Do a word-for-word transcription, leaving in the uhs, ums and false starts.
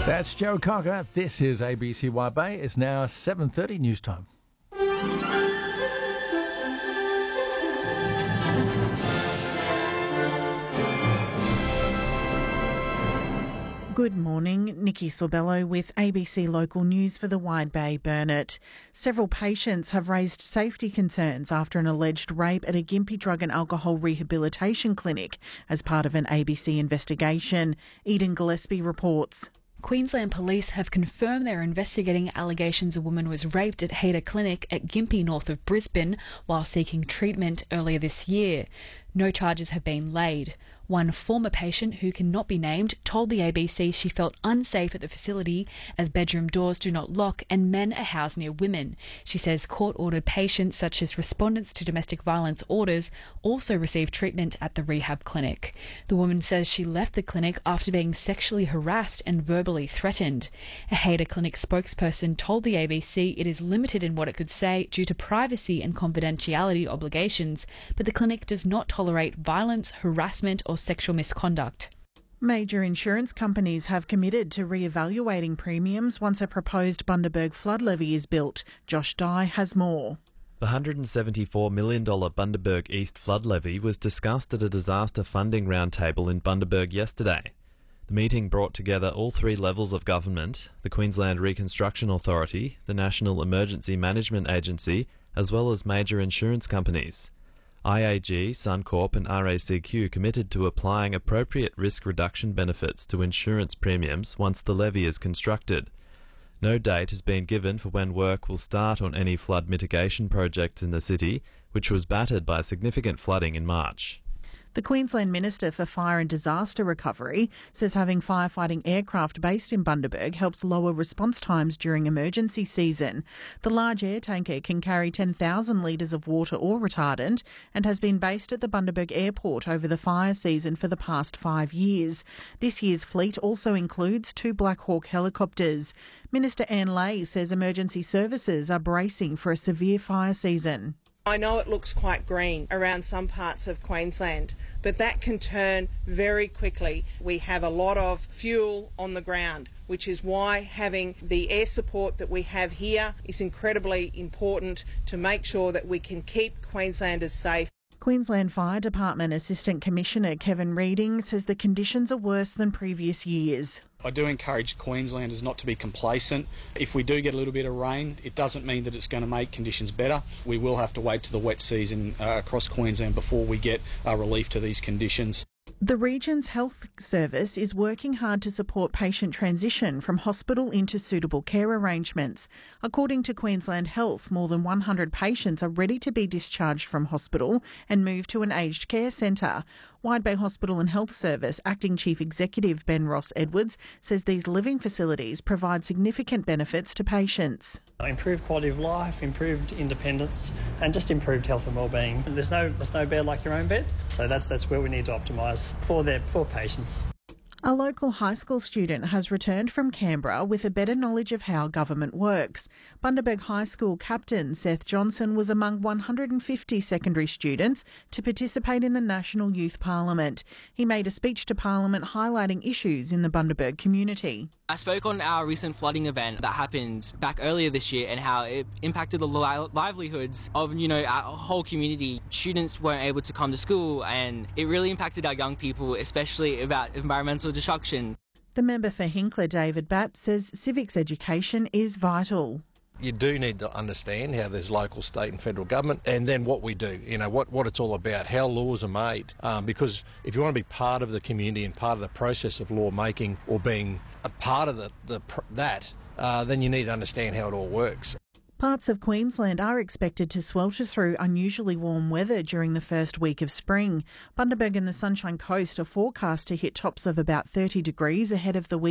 That's Joe Cocker. This is A B C Wide Bay. It's now seven thirty news time. Good morning, Nikki Sorbello with A B C Local News for the Wide Bay Burnett. Several patients have raised safety concerns after an alleged rape at a Gympie Drug and Alcohol Rehabilitation Clinic as part of an A B C investigation. Eden Gillespie reports. Queensland Police have confirmed they're investigating allegations a woman was raped at Hayter Clinic at Gympie north of Brisbane while seeking treatment earlier this year. No charges have been laid. One former patient, who cannot be named, told the A B C she felt unsafe at the facility as bedroom doors do not lock and men are housed near women. She says court-ordered patients, such as respondents to domestic violence orders, also receive treatment at the rehab clinic. The woman says she left the clinic after being sexually harassed and verbally threatened. A Hayter Clinic spokesperson told the A B C it is limited in what it could say due to privacy and confidentiality obligations, but the clinic does not tolerate violence, harassment or sexual misconduct. Major insurance companies have committed to re-evaluating premiums once a proposed Bundaberg flood levy is built. Josh Dye has more. The one hundred seventy-four million dollars Bundaberg East flood levy was discussed at a disaster funding roundtable in Bundaberg yesterday. The meeting brought together all three levels of government, the Queensland Reconstruction Authority, the National Emergency Management Agency, as well as major insurance companies. I A G, Suncorp and R A C Q committed to applying appropriate risk reduction benefits to insurance premiums once the levy is constructed. No date has been given for when work will start on any flood mitigation projects in the city, which was battered by significant flooding in March. The Queensland Minister for Fire and Disaster Recovery says having firefighting aircraft based in Bundaberg helps lower response times during emergency season. The large air tanker can carry ten thousand litres of water or retardant and has been based at the Bundaberg Airport over the fire season for the past five years. This year's fleet also includes two Black Hawk helicopters. Minister Anne Lay says emergency services are bracing for a severe fire season. I know it looks quite green around some parts of Queensland, but that can turn very quickly. We have a lot of fuel on the ground, which is why having the air support that we have here is incredibly important to make sure that we can keep Queenslanders safe. Queensland Fire Department Assistant Commissioner Kevin Reading says the conditions are worse than previous years. I do encourage Queenslanders not to be complacent. If we do get a little bit of rain, it doesn't mean that it's going to make conditions better. We will have to wait to the wet season uh, across Queensland before we get uh, relief to these conditions. The region's health service is working hard to support patient transition from hospital into suitable care arrangements. According to Queensland Health, more than one hundred patients are ready to be discharged from hospital and moved to an aged care centre. Wide Bay Hospital and Health Service Acting Chief Executive Ben Ross Edwards says these living facilities provide significant benefits to patients. Improved quality of life, improved independence and just improved health and wellbeing. There's no there's no bed like your own bed, so that's that's where we need to optimise for their for patients. A local high school student has returned from Canberra with a better knowledge of how government works. Bundaberg High School captain Seth Johnson was among one hundred fifty secondary students to participate in the National Youth Parliament. He made a speech to Parliament highlighting issues in the Bundaberg community. I spoke on our recent flooding event that happened back earlier this year and how it impacted the li- livelihoods of, you know, our whole community. Students weren't able to come to school and it really impacted our young people, especially about environmental destruction. The member for Hinkler, David Batt, says civics education is vital. You do need to understand how there's local, state and federal government and then what we do, you know, what, what it's all about, how laws are made. Um, because if you want to be part of the community and part of the process of law making or being a part of the, the that, uh, then you need to understand how it all works. Parts of Queensland are expected to swelter through unusually warm weather during the first week of spring. Bundaberg and the Sunshine Coast are forecast to hit tops of about thirty degrees ahead of the week.